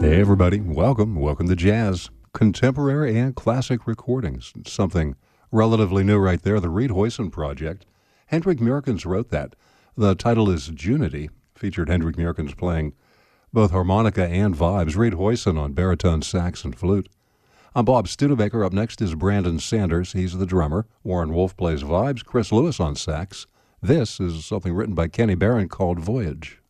Hey, everybody. Welcome to Jazz, contemporary and classic recordings. Something relatively new right there, the Reed Hoyson Project. Hendrik Murkens wrote that. The title is Junity, featured Hendrik Murkens playing both harmonica and vibes, Reed Hoyson on baritone, sax, and flute. I'm Bob Studebaker. Up next is Brandon Sanders. He's the drummer. Warren Wolf plays vibes, Chris Lewis on sax. This is something written by Kenny Barron called Voyage.